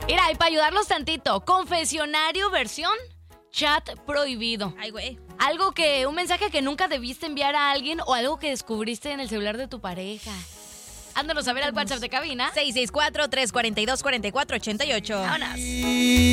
Mira, y para ayudarlos tantito, confesionario versión chat prohibido. Ay, güey. Un mensaje que nunca debiste enviar a alguien o algo que descubriste en el celular de tu pareja. Hándanos a ver al WhatsApp de cabina. 664-342-4488. Vámonos.